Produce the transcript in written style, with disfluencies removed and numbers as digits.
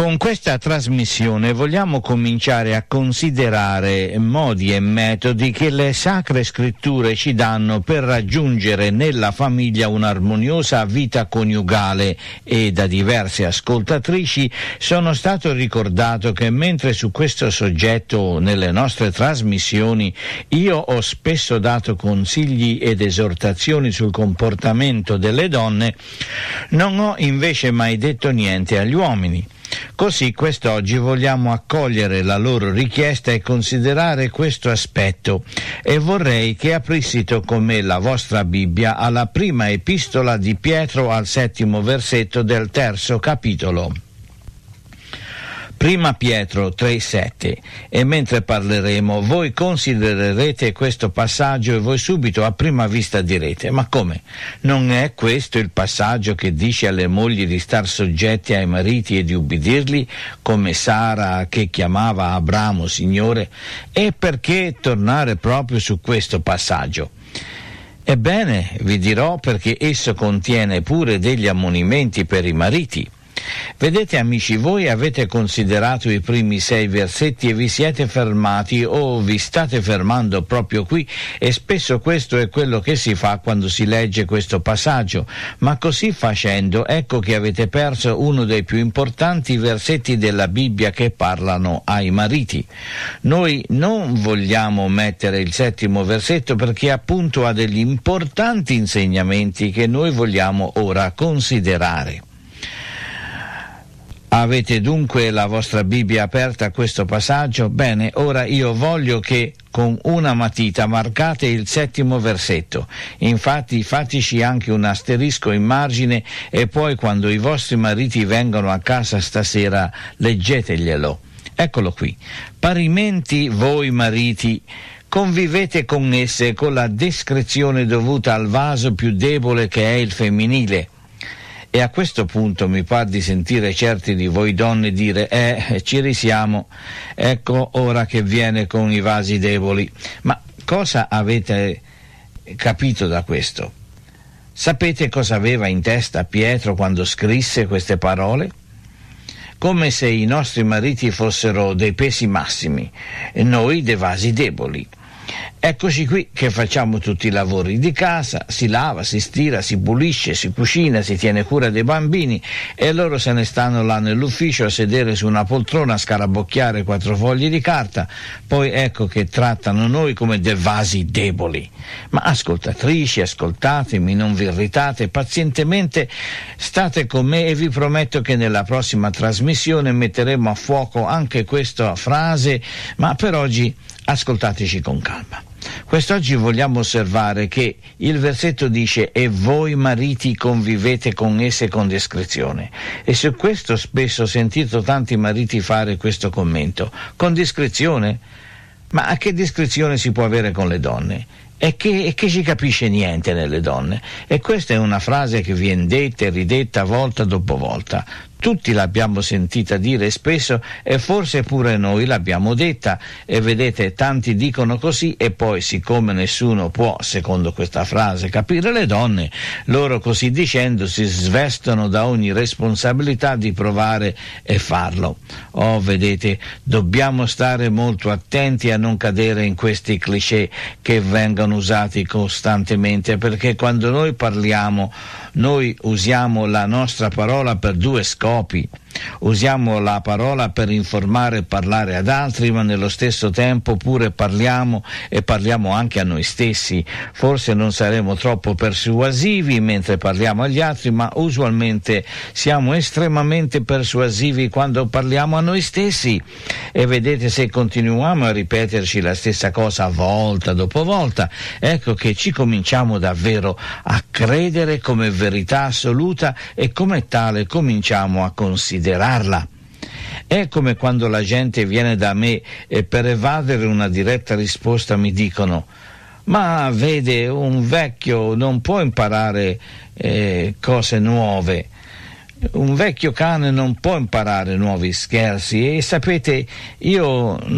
Con questa trasmissione vogliamo cominciare a considerare modi e metodi che le sacre scritture ci danno per raggiungere nella famiglia un'armoniosa vita coniugale, e da diverse ascoltatrici sono stato ricordato che mentre su questo soggetto nelle nostre trasmissioni io ho spesso dato consigli ed esortazioni sul comportamento delle donne, non ho invece mai detto niente agli uomini. Così quest'oggi vogliamo accogliere la loro richiesta e considerare questo aspetto, e vorrei che aprissito con me la vostra Bibbia alla prima epistola di Pietro al 7° versetto del 3° capitolo. Prima Pietro 3,7, e mentre parleremo voi considererete questo passaggio e voi subito a prima vista direte: ma come? Non è questo il passaggio che dice alle mogli di star soggetti ai mariti e di ubbidirli, come Sara che chiamava Abramo Signore? E perché tornare proprio su questo passaggio? Ebbene, vi dirò perché esso contiene pure degli ammonimenti per i mariti. Vedete amici, voi avete considerato i primi 6 versetti e vi siete fermati o vi state fermando proprio qui, e spesso questo è quello che si fa quando si legge questo passaggio, ma così facendo ecco che avete perso uno dei più importanti versetti della Bibbia che parlano ai mariti. Noi non vogliamo mettere il 7° versetto perché appunto ha degli importanti insegnamenti che noi vogliamo ora considerare. Avete dunque la vostra Bibbia aperta a questo passaggio? Bene, ora io voglio che con una matita marcate il 7° versetto. Infatti fateci anche un asterisco in margine, e poi quando i vostri mariti vengono a casa stasera leggeteglielo. Eccolo qui. Parimenti voi mariti convivete con esse con la discrezione dovuta al vaso più debole che è il femminile. E a questo punto mi par di sentire certi di voi donne dire: ci risiamo, ecco ora che viene con i vasi deboli. Ma cosa avete capito da questo? Sapete cosa aveva in testa Pietro quando scrisse queste parole? Come se i nostri mariti fossero dei pesi massimi e noi dei vasi deboli. Eccoci qui che facciamo tutti i lavori di casa, si lava, si stira, si pulisce, si cucina, si tiene cura dei bambini, e loro se ne stanno là nell'ufficio a sedere su una poltrona a scarabocchiare 4 fogli di carta. Poi ecco che trattano noi come dei vasi deboli. Ma ascoltatrici, ascoltatemi, non vi irritate, pazientemente state con me e vi prometto che nella prossima trasmissione metteremo a fuoco anche questa frase, ma per oggi ascoltateci con calma. Quest'oggi vogliamo osservare che il versetto dice: e voi mariti convivete con esse con discrezione. E su questo spesso ho sentito tanti mariti fare questo commento: con discrezione? Ma a che discrezione si può avere con le donne? E che ci capisce niente nelle donne. E questa è una frase che viene detta e ridetta volta dopo volta. Tutti l'abbiamo sentita dire spesso, e forse pure noi l'abbiamo detta, e vedete, tanti dicono così, e poi siccome nessuno può, secondo questa frase, capire le donne, loro così dicendo si svestono da ogni responsabilità di provare e farlo. Oh, vedete, dobbiamo stare molto attenti a non cadere in questi cliché che vengono usati costantemente, perché quando noi parliamo, noi usiamo la nostra parola per 2 scopi. Usiamo la parola per informare e parlare ad altri, ma nello stesso tempo pure parliamo, e parliamo anche a noi stessi. Forse non saremo troppo persuasivi mentre parliamo agli altri, ma usualmente siamo estremamente persuasivi quando parliamo a noi stessi. E vedete, se continuiamo a ripeterci la stessa cosa volta dopo volta, ecco che ci cominciamo davvero a credere come verità assoluta, e come tale cominciamo a considerarla. È come quando la gente viene da me e per evadere una diretta risposta mi dicono: ma vede, un vecchio non può imparare cose nuove, un vecchio cane non può imparare nuovi scherzi. E sapete, io